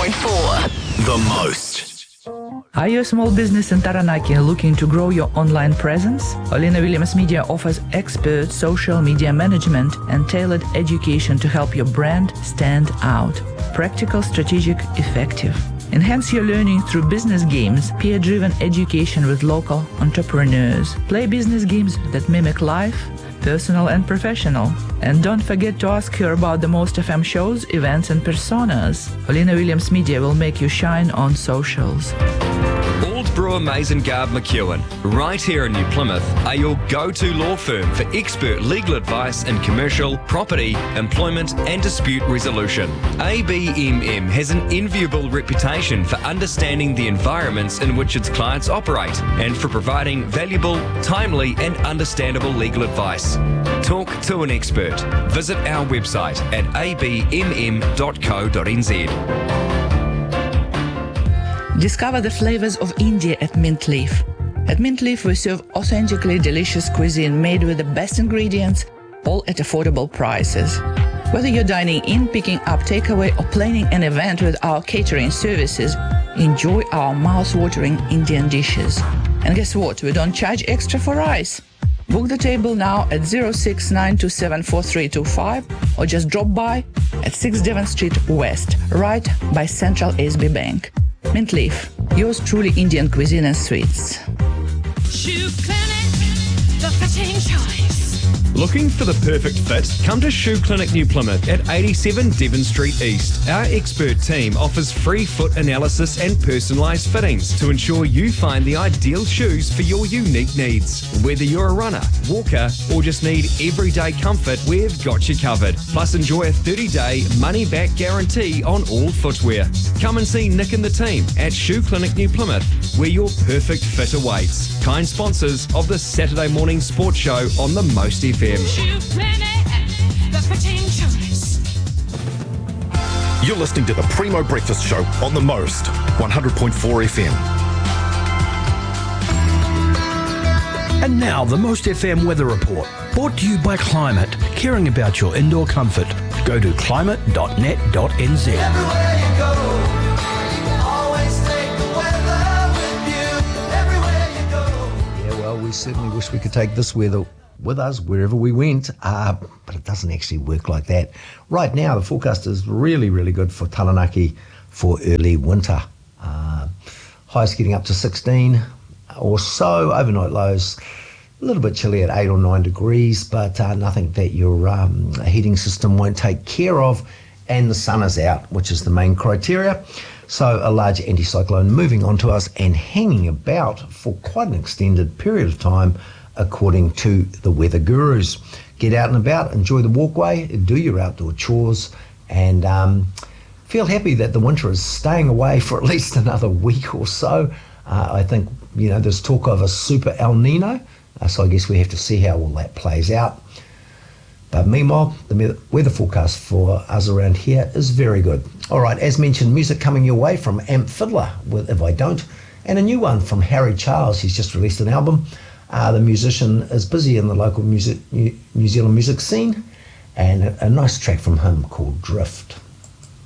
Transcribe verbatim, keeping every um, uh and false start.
point four. The most. Are you a small business in Taranaki looking to grow your online presence? Olina Williams Media offers expert social media management and tailored education to help your brand stand out. Practical, strategic, effective. Enhance your learning through business games, peer-driven education with local entrepreneurs. Play business games that mimic life, personal and professional. And don't forget to ask her about the Most F M shows, events and personas. Olina Williams Media will make you shine on socials. Old Brewer Mason Garb McEwen, right here in New Plymouth, are your go-to law firm for expert legal advice in commercial, property, employment and dispute resolution. A B M M has an enviable reputation for understanding the environments in which its clients operate and for providing valuable, timely and understandable legal advice. Talk to an expert. Visit our website at a b m m dot co dot n z. Discover the flavors of India at Mint Leaf. At Mint Leaf, we serve authentically delicious cuisine made with the best ingredients, all at affordable prices. Whether you're dining in, picking up takeaway, or planning an event with our catering services, enjoy our mouth-watering Indian dishes. And guess what? We don't charge extra for rice. Book the table now at zero six nine two seven four three two five or just drop by at six Devon Street West, right by Central S B Bank. Mint Leaf, yours truly Indian cuisine and sweets. Shoe Clinic, the fitting choice. Looking for the perfect fit? Come to Shoe Clinic New Plymouth at eighty-seven Devon Street East. Our expert team offers free foot analysis and personalised fittings to ensure you find the ideal shoes for your unique needs. Whether you're a runner, walker or just need everyday comfort, we've got you covered. Plus enjoy a thirty-day money-back guarantee on all footwear. Come and see Nick and the team at Shoe Clinic New Plymouth, where your perfect fit awaits. Kind sponsors of the Saturday morning sports show on the Most F M. Shoe Clinic, the fitting choice. You're listening to the Primo Breakfast Show on the Most, one hundred point four F M. And now, the Most F M Weather Report, brought to you by Climate, caring about your indoor comfort. Go to climate dot net dot n z. Everywhere you go, always take the weather with you. Everywhere you go. Yeah, well, we certainly wish we could take this weather with us wherever we went, uh, but it doesn't actually work like that. Right now, the forecast is really, really good for Taranaki for early winter. Uh, highs getting up to sixteen or so, overnight lows a little bit chilly at eight or nine degrees, but uh, nothing that your um, heating system won't take care of, and the sun is out, which is the main criteria. So a large anticyclone moving on to us and hanging about for quite an extended period of time, according to the weather gurus. Get out and about, enjoy the walkway, do your outdoor chores, and um, feel happy that the winter is staying away for at least another week or so. Uh, I think, you know, there's talk of a super El Nino, uh, so I guess we have to see how all that plays out. But meanwhile, the weather forecast for us around here is very good. All right, as mentioned, music coming your way from Amp Fiddler with If I Don't, and a new one from Harry Charles. He's just released an album. Uh, the musician is busy in the local music, New, New Zealand music scene, and a, a nice track from him called Drift.